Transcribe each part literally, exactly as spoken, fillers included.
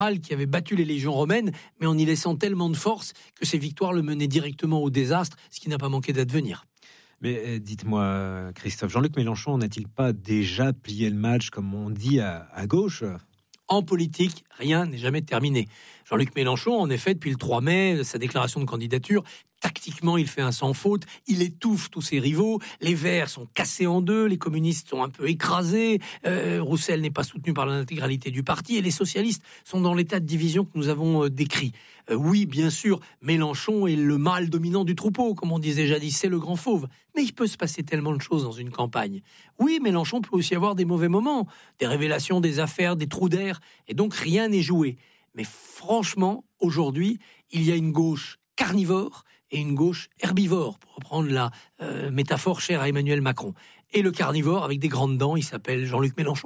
qui avait battu les légions romaines, mais en y laissant tellement de force que ces victoires le menaient directement au désastre, ce qui n'a pas manqué d'advenir. Mais dites-moi, Christophe, Jean-Luc Mélenchon n'a-t-il pas déjà plié le match, comme on dit, à, à gauche ? En politique, rien n'est jamais terminé. Jean-Luc Mélenchon, en effet, depuis le trois mai, sa déclaration de candidature, tactiquement, il fait un sans faute, il étouffe tous ses rivaux, les Verts sont cassés en deux, les communistes sont un peu écrasés, euh, Roussel n'est pas soutenu par l'intégralité du parti, et les socialistes sont dans l'état de division que nous avons euh, décrit. Euh, oui, bien sûr, Mélenchon est le mâle dominant du troupeau, comme on disait jadis, c'est le grand fauve. Mais il peut se passer tellement de choses dans une campagne. Oui, Mélenchon peut aussi avoir des mauvais moments, des révélations, des affaires, des trous d'air, et donc rien n'est joué. Mais franchement, aujourd'hui, il y a une gauche carnivore et une gauche herbivore, pour reprendre la euh, métaphore chère à Emmanuel Macron. Et le carnivore, avec des grandes dents, il s'appelle Jean-Luc Mélenchon.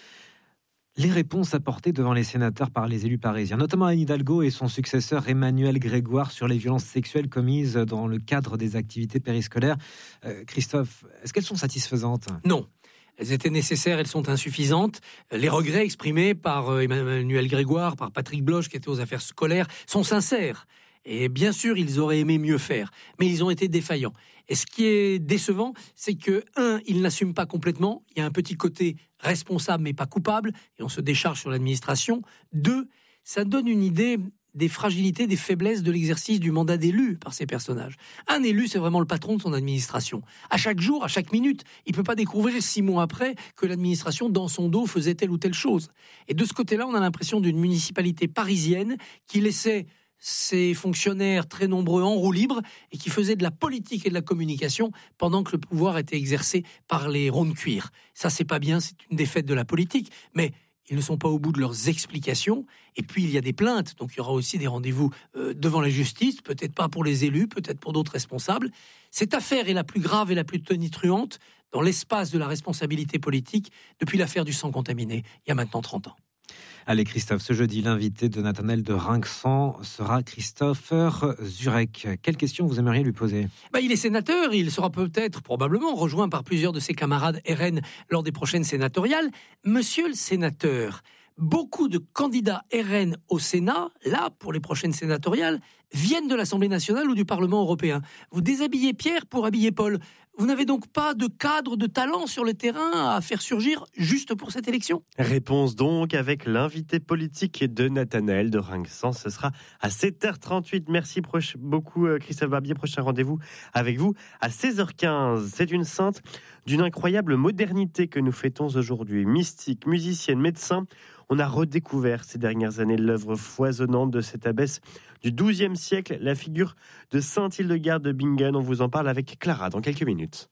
Les réponses apportées devant les sénateurs par les élus parisiens, notamment Anne Hidalgo et son successeur Emmanuel Grégoire sur les violences sexuelles commises dans le cadre des activités périscolaires. Euh, Christophe, est-ce qu'elles sont satisfaisantes ? Non. Elles étaient nécessaires, elles sont insuffisantes. Les regrets exprimés par Emmanuel Grégoire, par Patrick Bloch, qui était aux affaires scolaires, sont sincères. Et bien sûr, ils auraient aimé mieux faire, mais ils ont été défaillants. Et ce qui est décevant, c'est que, un, ils n'assument pas complètement. Il y a un petit côté responsable, mais pas coupable, et on se décharge sur l'administration. Deux, ça donne une idée des fragilités, des faiblesses de l'exercice du mandat d'élu par ces personnages. Un élu, c'est vraiment le patron de son administration. À chaque jour, à chaque minute, il ne peut pas découvrir six mois après que l'administration, dans son dos, faisait telle ou telle chose. Et de ce côté-là, on a l'impression d'une municipalité parisienne qui laissait ces fonctionnaires très nombreux en roue libre et qui faisaient de la politique et de la communication pendant que le pouvoir était exercé par les ronds de cuir. Ça, c'est pas bien, c'est une défaite de la politique, mais ils ne sont pas au bout de leurs explications. Et puis, il y a des plaintes, donc il y aura aussi des rendez-vous euh, devant la justice, peut-être pas pour les élus, peut-être pour d'autres responsables. Cette affaire est la plus grave et la plus tonitruante dans l'espace de la responsabilité politique depuis l'affaire du sang contaminé, il y a maintenant trente ans. Allez Christophe, ce jeudi, l'invité de Nathanaël de Rinxan sera Christopher Zurek. Quelle question vous aimeriez lui poser ? Bah, il est sénateur, il sera peut-être, probablement, rejoint par plusieurs de ses camarades R N lors des prochaines sénatoriales. Monsieur le sénateur, beaucoup de candidats R N au Sénat, là, pour les prochaines sénatoriales, viennent de l'Assemblée nationale ou du Parlement européen. Vous déshabillez Pierre pour habiller Paul. Vous n'avez donc pas de cadre de talent sur le terrain à faire surgir juste pour cette élection ? Réponse donc avec l'invité politique de Nathanaël de Rinxan. Ce sera à sept heures trente-huit. Merci beaucoup Christophe Barbier. Prochain rendez-vous avec vous à seize heures quinze. C'est une sainte d'une incroyable modernité que nous fêtons aujourd'hui. Mystique, musicienne, médecin, on a redécouvert ces dernières années l'œuvre foisonnante de cette abbesse du douzième siècle, la figure de Sainte Hildegarde de Bingen. On vous en parle avec Clara dans quelques minutes.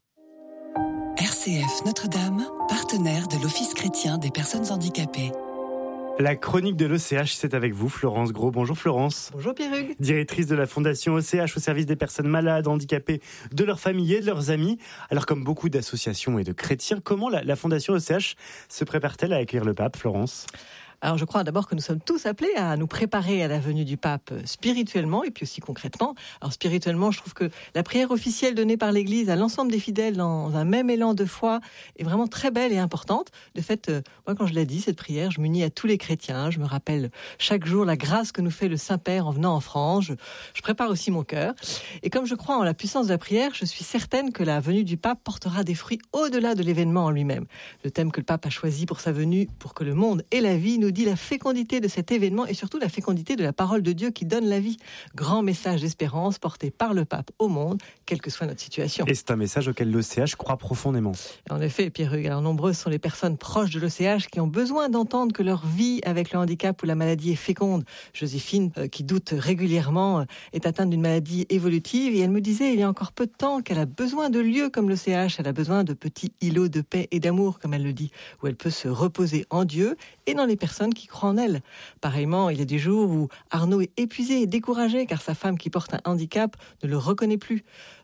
R C F Notre-Dame, partenaire de l'Office chrétien des personnes handicapées. La chronique de l'O C H, c'est avec vous, Florence Gros. Bonjour Florence. Bonjour Pierre-Hugues. Directrice de la Fondation O C H au service des personnes malades, handicapées, de leurs familles et de leurs amis. Alors comme beaucoup d'associations et de chrétiens, comment la, la Fondation O C H se prépare-t-elle à accueillir le pape, Florence ? Alors je crois d'abord que nous sommes tous appelés à nous préparer à la venue du pape spirituellement et puis aussi concrètement. Alors spirituellement, je trouve que la prière officielle donnée par l'Église à l'ensemble des fidèles dans un même élan de foi est vraiment très belle et importante. De fait, moi quand je l'ai dit, cette prière, je m'unis à tous les chrétiens. Je me rappelle chaque jour la grâce que nous fait le Saint-Père en venant en France. Je, je prépare aussi mon cœur. Et comme je crois en la puissance de la prière, je suis certaine que la venue du pape portera des fruits au-delà de l'événement en lui-même. Le thème que le pape a choisi pour sa venue, pour que le monde ait la vie, nous dit la fécondité de cet événement et surtout la fécondité de la parole de Dieu qui donne la vie. Grand message d'espérance porté par le pape au monde, quelle que soit notre situation. Et c'est un message auquel l'O C H croit profondément. En effet, Pierre-Hugues, alors nombreuses sont les personnes proches de l'O C H qui ont besoin d'entendre que leur vie avec le handicap ou la maladie est féconde. Joséphine, euh, qui doute régulièrement, euh, est atteinte d'une maladie évolutive et elle me disait il y a encore peu de temps qu'elle a besoin de lieux comme l'O C H, elle a besoin de petits îlots de paix et d'amour, comme elle le dit, où elle peut se reposer en Dieu et dans les personnes qui croient en elle. Pareillement, il y a des jours où Arnaud est épuisé et découragé car sa femme qui porte un handicap ne le reconnaît plus.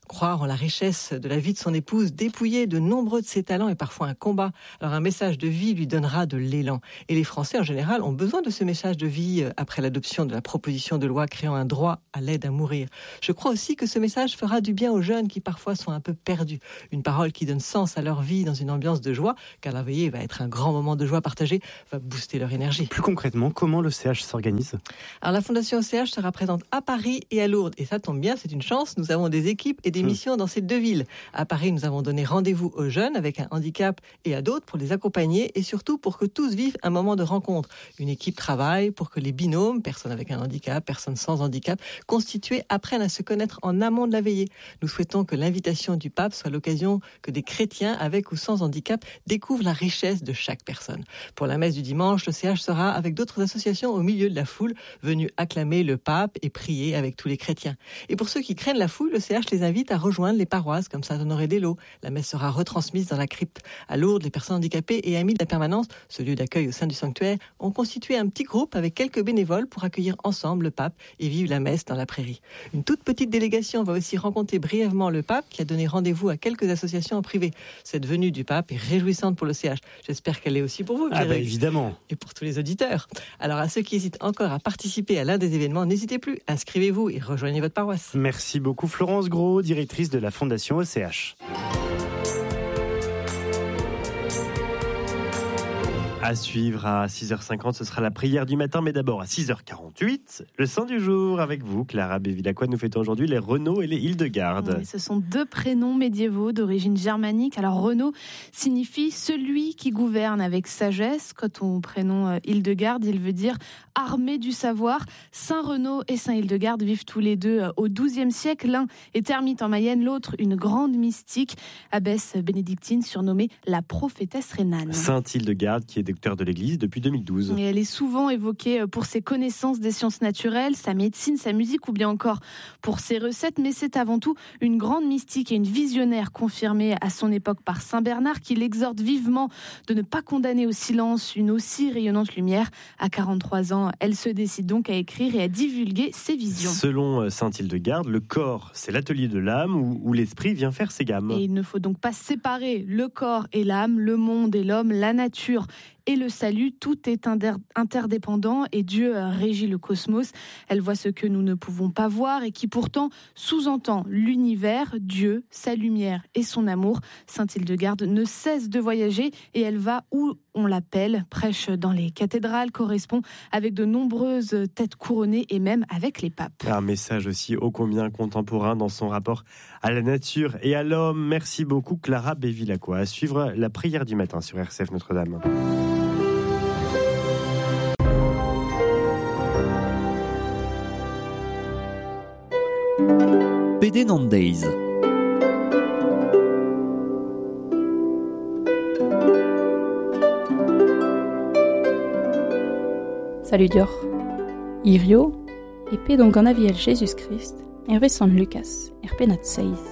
croire en la richesse de la vie de son épouse, dépouillée de nombreux de ses talents et parfois un combat. Alors un message de vie lui donnera de l'élan. Et les Français en général ont besoin de ce message de vie après l'adoption de la proposition de loi créant un droit à l'aide à mourir. Je crois aussi que ce message fera du bien aux jeunes qui parfois sont un peu perdus. Une parole qui donne sens à leur vie dans une ambiance de joie, car la veillée va être un grand moment de joie partagé, va booster leur énergie. Plus concrètement, comment l'O C H s'organise ? Alors la Fondation O C H sera présente à Paris et à Lourdes. Et ça tombe bien, c'est une chance. Nous avons des équipes et des missions dans ces deux villes. À Paris, nous avons donné rendez-vous aux jeunes avec un handicap et à d'autres pour les accompagner et surtout pour que tous vivent un moment de rencontre. Une équipe travaille pour que les binômes, personnes avec un handicap, personnes sans handicap, constitués apprennent à se connaître en amont de la veillée. Nous souhaitons que l'invitation du pape soit l'occasion que des chrétiens avec ou sans handicap découvrent la richesse de chaque personne. Pour la messe du dimanche, l'O C H sera avec d'autres associations au milieu de la foule, venues acclamer le pape et prier avec tous les chrétiens. Et pour ceux qui craignent la foule, l'O C H les invite à rejoindre les paroisses comme Saint-Honoré-des-Laux. La messe sera retransmise dans la crypte. À Lourdes, les personnes handicapées et amis de la permanence, ce lieu d'accueil au sein du sanctuaire, ont constitué un petit groupe avec quelques bénévoles pour accueillir ensemble le pape et vivre la messe dans la prairie. Une toute petite délégation va aussi rencontrer brièvement le pape qui a donné rendez-vous à quelques associations en privé. Cette venue du pape est réjouissante pour l'O C H. J'espère qu'elle est aussi pour vous, Ah bah évidemment. Et pour tous les auditeurs. Alors à ceux qui hésitent encore à participer à l'un des événements, n'hésitez plus, inscrivez-vous et rejoignez votre paroisse. Merci beaucoup Florence Gros, directrice de la Fondation O C H. À suivre à six heures cinquante, ce sera la prière du matin, mais d'abord à six heures quarante-huit, le Saint du jour avec vous, Clara Bévilacqua. Nous fêtons aujourd'hui les Renaud et les Hildegarde. Oui, ce sont deux prénoms médiévaux d'origine germanique. Alors Renaud signifie celui qui gouverne avec sagesse. Quant au prénom Hildegarde, il veut dire armé du savoir. Saint Renaud et Saint Hildegarde vivent tous les deux au douzième siècle. L'un est ermite en Mayenne, l'autre une grande mystique, abbesse bénédictine surnommée la prophétesse rhénane. Sainte Hildegarde qui est docteur de l'Église depuis deux mille douze. Et elle est souvent évoquée pour ses connaissances des sciences naturelles, sa médecine, sa musique ou bien encore pour ses recettes, mais c'est avant tout une grande mystique et une visionnaire confirmée à son époque par Saint Bernard qui l'exhorte vivement de ne pas condamner au silence une aussi rayonnante lumière. À quarante-trois ans, elle se décide donc à écrire et à divulguer ses visions. Selon Sainte Hildegarde, le corps, c'est l'atelier de l'âme où, où l'esprit vient faire ses gammes. Et il ne faut donc pas séparer le corps et l'âme, le monde et l'homme, la nature et le salut, tout est interdépendant et Dieu régit le cosmos. Elle voit ce que nous ne pouvons pas voir et qui pourtant sous-entend l'univers, Dieu, sa lumière et son amour. Sainte Hildegarde ne cesse de voyager et elle va où on l'appelle, prêche dans les cathédrales, correspond avec de nombreuses têtes couronnées et même avec les papes. Un message aussi ô combien contemporain dans son rapport à la nature et à l'homme. Merci beaucoup Clara Bévilacqua. À suivre la prière du matin sur R C F Notre-Dame. P D Nantes Days. Salut Dior. Irio, et P donc en aviel Jésus Christ, en San Lucas, er penat seiz.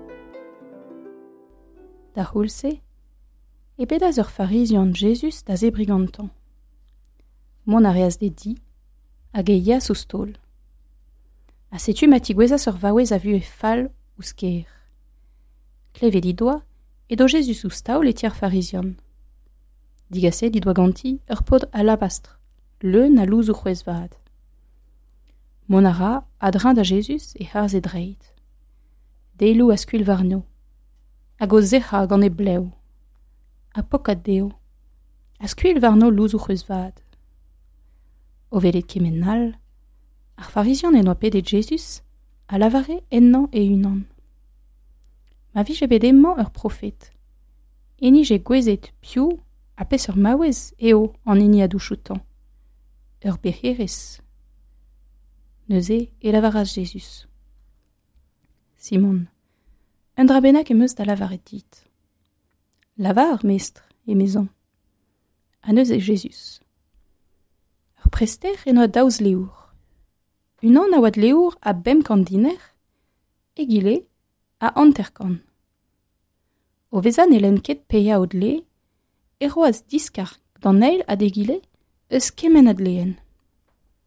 Da hulse, e bet az ur farizion Jesus da zebrigantan. Mon areaz de di, hag e ya sous stol. A setu matigweza sur vaouez a vu e fal ou sker. Kleve di doa, et do Jesus sous staol et tiers pharisian. Digase di doa ganti, ur pod alabastre, le na louz ou c'hwez vad. Monara adrin da Jesus e har zedreit. Deilou a skuil varno. A go zecha gant e bleu. A pokat deo. A skuil varno louz ou c'hwez vad. O velet kemennal, ar pharisian en oa pedet Jesus, a lavare ennan e unan. Ma vi je bet emman ur profet. Eni je gwezet piou a pes ur maouez eo an eni a douchoutan. Ur berc'herez. Neuze e lavaras Jesus. Simon. Un dra bennak e meus da lavaret dit. Lavar, mestre, e mezan. A neuze Jesus. Ur prester en oa daouz leour. Unan a oad leour a bem kandiner, e gile a anterkan. O vezan elen ket peia od le, e roaz diskar dan eil a degile eus kemen ad leen.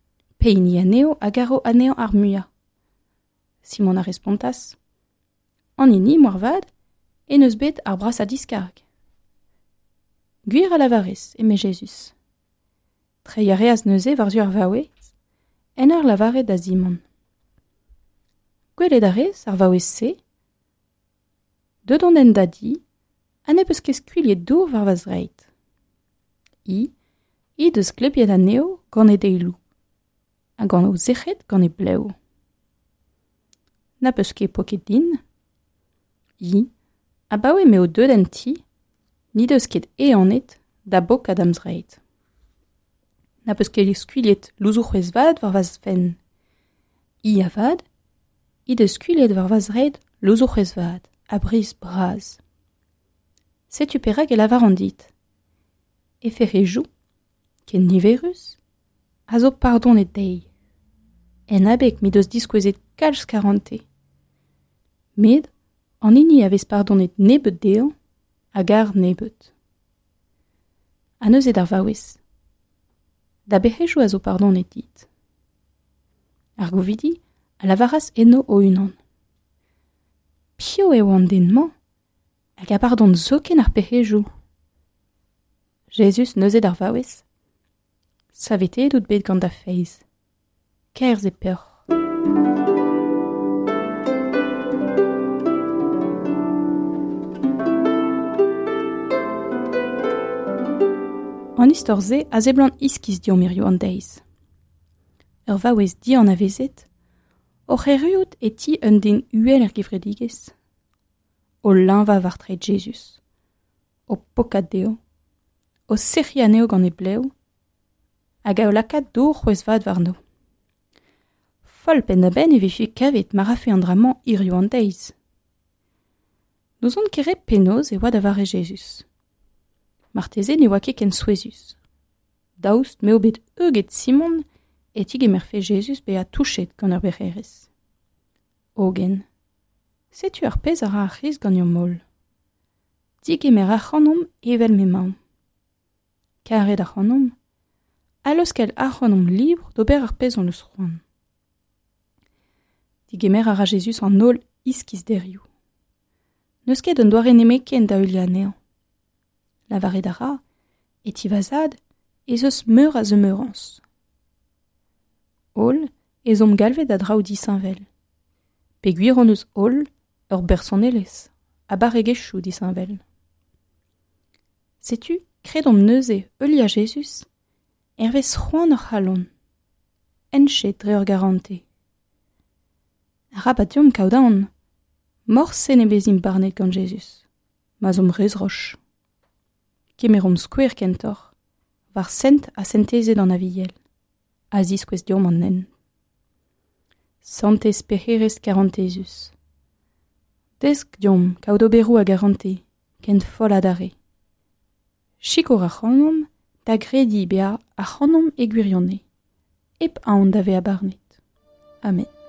Peini aneo a garo aneo ar muia. Simon a respontas. An ini moarvad, et neus bet ar bras a diskarg. Gwir a lavarez, eme Jésus. Tre a reaz neuze war-zu ar vaouez, en ar lavare da Simon. Gwelet a rez ar vaouez se, de don en da di, a ne peus ket skuilhet dour war vaz reit. I, i deus glebiet a neo gant e deilou, a gant o zechet gant e bleu. Na peus ket poket din, I, a baoe me o deud en ti, ni deus ket e anet da bok adamz reit. Na peus ket skuilhet louzouc'hwez vad war vaz fen. I a vad, i deus skuilhet war vaz reit louzouc'hwez vad, a bris braz. Setu perag e lavar an dit. E ferrejou, ken niverus, a zo pardon et dei. En abek mi deus diskouezet kalz karante. Med, an ini a vez pardonet nebet dean, a gar nebet. A neus ed ar vaouez. Da berrejou a zo pardonet dit. Ar gouvidi, a lavaras eno o unan. Pio eo an denman, hag a pardon zoken ar berrejou. Jésus neus ed ar vaouez. Savete dout bet gant da feiz. Kerz e peur. An istor-se a zeblant iskiz diomerio an deiz. Ur vaouez di an avezet, o c'herruout e ti un den uel er givredigez. O lanva var tre Jesus. O pokad deo. O sechi aneo gant e bleu. Hag a o lakad dour c'hwez vad war no. Fol pen da ben e vefe kavet mar afe an draman irio an deiz. Nous on kere penoz e oa da vare Jesus. Marteze ne oa ket ken souezus. Daoust me bet euget Simon et ig emer fe Jesus be a touchet gant ur bererez. Ogen. Setu ar pez a ra ar riz gant ur mol. Dig emer ac'hanom evel me mamm. Karet ac'hanom, alos kel ac'hanom libre d'ober ar pez on eus c'hoant. Dig emer a ra Jesus an ol iskiz derioù. Neus ket un doare nemeken da ulia nean. Lavare da ra, et i vazad, ez eus meur a zemeurans. Ol, ez om galvet a draoù disanvel. Pe gwir on eus ol, ur bersonelez, a baregechou disanvel. Setu, kredom neuze eulia Jesus, ervez c'hoant ur c'halon. Enchet dre ur garante. Rabatiom kaoutaon, morse ne bezim barnet gant Jesus, ma zom rez roch. Kemerom skouer kentor, var sent a sentezet an aviel, a ziskwez diom an nen. Santez pecherez karantezus. Desk diom kaout oberou a garante, ken fol adare. Chikor a c'hanom, da gredi bea a c'hanom e gwirionne, ep aon da ve a barnet. Amen.